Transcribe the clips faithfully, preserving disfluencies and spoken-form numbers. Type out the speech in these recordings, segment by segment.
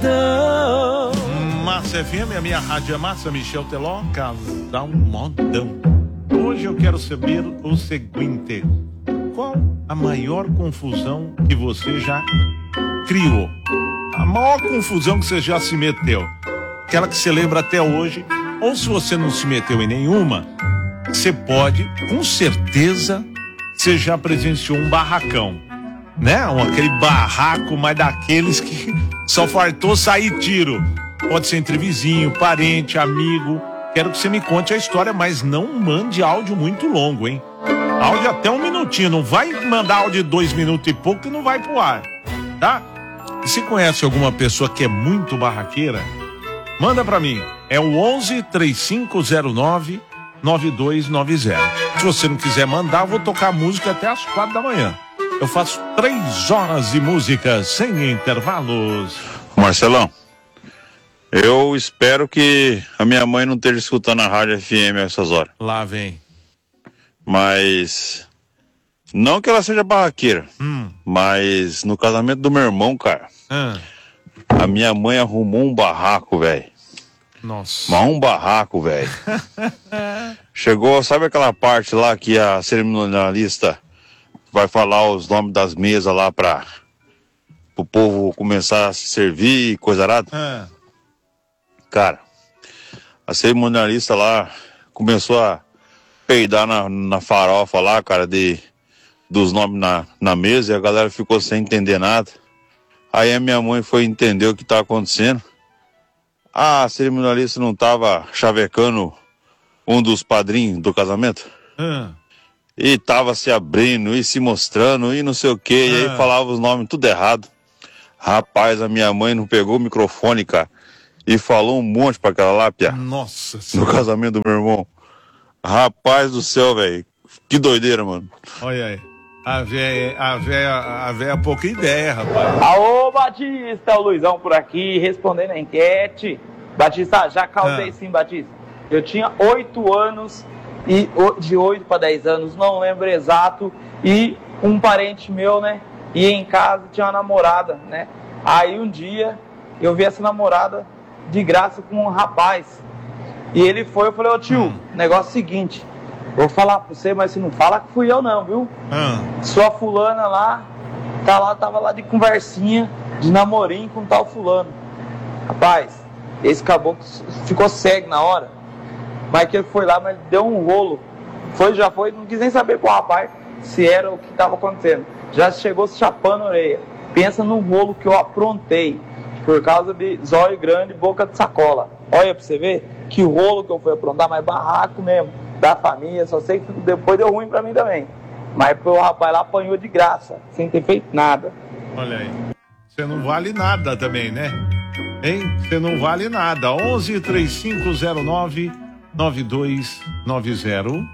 modão. Massa F M, a minha rádio é massa, Michel Teló, casal modão. Hoje eu quero saber o seguinte: qual a maior confusão que você já criou? A maior confusão que você já se meteu? Aquela que você lembra até hoje, ou se você não se meteu em nenhuma, você pode, com certeza, você já presenciou um barracão, né? Um, aquele barraco, mas daqueles que só faltou sair tiro. Pode ser entre vizinho, parente, amigo. Quero que você me conte a história, mas não mande áudio muito longo, hein? Áudio até um minutinho, não vai mandar áudio de dois minutos e pouco que não vai pro ar, tá? E se conhece alguma pessoa que é muito barraqueira, manda pra mim. É o onze, três cinco zero nove, nove dois nove zero. Se você não quiser mandar, eu vou tocar música até as quatro da manhã. Eu faço três horas de música sem intervalos. Marcelão, eu espero que a minha mãe não esteja escutando a rádio F M a essas horas. Lá vem. Mas não que ela seja barraqueira, hum. mas no casamento do meu irmão, cara, hum. a minha mãe arrumou um barraco, velho. Nossa. Mas um barraco, velho. Chegou, sabe aquela parte lá que a cerimonialista vai falar os nomes das mesas lá para o povo começar a se servir e coisa arada? Ah. Cara, a cerimonialista lá começou a peidar na, na farofa lá, cara, de, dos nomes na, na mesa, e a galera ficou sem entender nada. Aí a minha mãe foi entender o que tá acontecendo. A cerimonialista não tava chavecando um dos padrinhos do casamento? Ah. E tava se abrindo e se mostrando e não sei o que, ah. E aí falava os nomes tudo errado. Rapaz, a minha mãe não pegou o microfone, cara, e falou um monte pra aquela lápia. Nossa No senhora. casamento do meu irmão. Rapaz do céu, velho. Que doideira, mano. Olha aí. A véia, a véia, a véia, pouca ideia, rapaz. Alô, Batista, o Luizão por aqui, respondendo a enquete. Batista, já causei ah. sim, Batista. Eu tinha oito anos, e de oito para dez anos, não lembro exato, e um parente meu, né, ia em casa, tinha uma namorada, né. Aí um dia, eu vi essa namorada de graça com um rapaz. E ele foi, eu falei, ô tio, hum. negócio é o seguinte, vou falar pra você, mas se não fala que fui eu não, viu? Hum. Sua fulana lá, tá lá, tava lá de conversinha, de namorinho com tal fulano. Rapaz, esse caboclo ficou cego na hora, mas que ele foi lá, mas deu um rolo. Foi, já foi, não quis nem saber com o rapaz se era o que tava acontecendo. Já chegou se chapando a orelha. Pensa no rolo que eu aprontei, por causa de zóio grande e boca de sacola. Olha pra você ver que rolo que eu fui aprontar, mas barraco mesmo, da família, só sei que depois deu ruim pra mim também. Mas o rapaz lá apanhou de graça, sem ter feito nada. Olha aí, você não vale nada também, né? Hein? Você não vale nada. onze, três cinco zero nove, nove dois nove zero.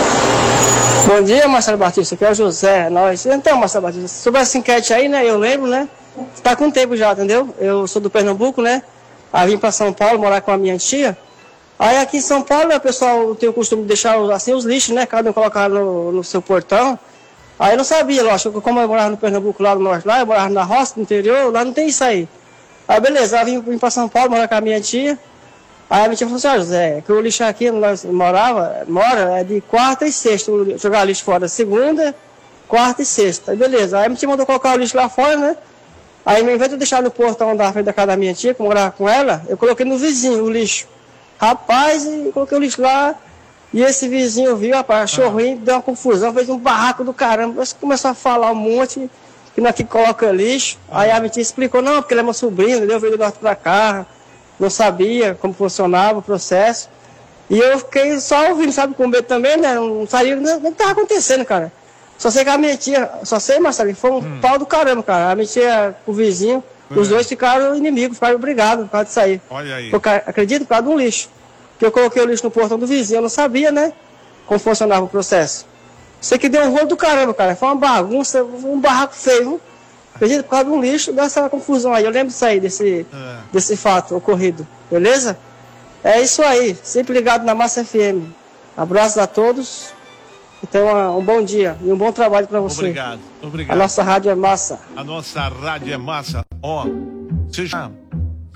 Bom dia, Marcelo Batista, aqui é o José. Nós... Então, Marcelo Batista, sobre essa enquete aí, né, eu lembro, né? Tá com tempo já, entendeu? Eu sou do Pernambuco, né? Aí vim pra São Paulo morar com a minha tia. Aí aqui em São Paulo, né, o pessoal tem o costume de deixar assim os lixos, né? Cada um colocar no, no seu portão. Aí eu não sabia, lógico, como eu morava no Pernambuco, lá no norte, lá, eu morava na roça, no interior, lá não tem isso aí. Aí beleza, aí vim, vim pra São Paulo morar com a minha tia. Aí a minha tia falou assim, ó, José, que o lixo aqui onde nós morava, mora, é de quarta e sexta, jogar lixo fora, segunda, quarta e sexta. Aí beleza, aí a minha tia mandou colocar o lixo lá fora, né? Aí, ao invés de eu deixar no portão da frente da casa da minha tia, que morava com ela, eu coloquei no vizinho o lixo. Rapaz, eu coloquei o lixo lá, e esse vizinho viu, rapaz, achou ah. ruim, deu uma confusão, fez um barraco do caramba. Começou a falar um monte, que não aqui coloca lixo. Ah. Aí a minha tia explicou, não, porque ele é meu sobrinho, entendeu? Veio do norte pra cá, não sabia como funcionava o processo. E eu fiquei só ouvindo, sabe, com medo também, né? Não sabia o que estava acontecendo, cara. Só sei que a minha tia, só sei, Marcelo, foi um hum. pau do caramba, cara. A minha tia, o vizinho, é. os dois ficaram inimigos, ficaram brigados por causa disso aí. Olha aí. Porque, acredito, por causa de um lixo. Que eu coloquei o lixo no portão do vizinho, eu não sabia, né, como funcionava o processo. Sei que deu um rolo do caramba, cara. Foi uma bagunça, um barraco feio. Acredito, por causa de um lixo, dessa confusão aí. Eu lembro disso aí, desse, é. desse fato ocorrido. Beleza? É isso aí. Sempre ligado na Massa F M. Abraços a todos. Então, um bom dia e um bom trabalho para você. Obrigado, obrigado. A nossa rádio é massa. A nossa rádio é massa. Ó, você já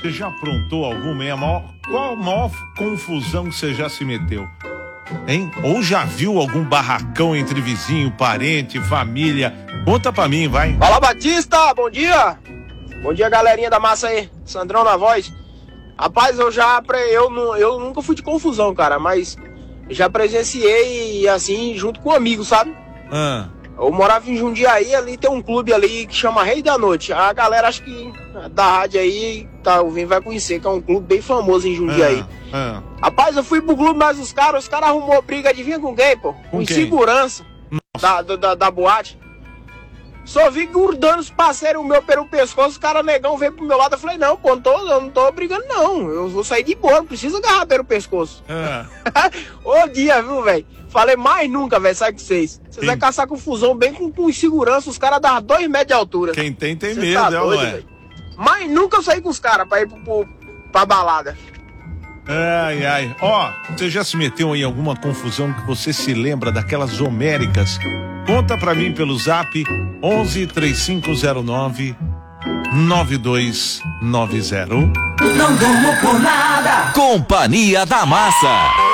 Você já aprontou alguma, hein? A maior, qual a maior confusão que você já se meteu? Hein? Ou já viu algum barracão entre vizinho, parente, família? Conta pra mim, vai. Fala, Batista, bom dia. Bom dia, galerinha da massa aí. Sandrão na voz. Rapaz, eu já, eu, não, eu nunca fui de confusão, cara, mas já presenciei, assim, junto com um amigo, sabe? Ah. Eu morava em Jundiaí, ali tem um clube ali que chama Rei da Noite. A galera, acho que da rádio aí, tá ouvindo, vai conhecer, que é um clube bem famoso em Jundiaí. Ah. Ah. Rapaz, eu fui pro clube, mas os caras, os caras arrumou briga, adivinha com quem, pô? Com, com segurança da, da, da boate. Só vi grudando os parceiros meu pelo pescoço, os caras negão veio pro meu lado, eu falei, não, pô, não tô, eu não tô brigando não, eu vou sair de boa, não precisa agarrar pelo pescoço. Ah. Ô dia, viu, velho? Falei, mais nunca, velho, sai com vocês. Vocês vão caçar confusão bem com, com segurança, os caras davam dois metros de altura. Quem tem, tem Cê medo, tá é, doido, ué. véio. Mas nunca eu saí com os caras pra ir pro, pro, pra balada. Ai, ai. Ó, você já se meteu em alguma confusão que você se lembra daquelas homéricas? Conta pra mim pelo zap onze, três cinco zero nove, nove dois nove zero. Não durmo por nada. Companhia da Massa.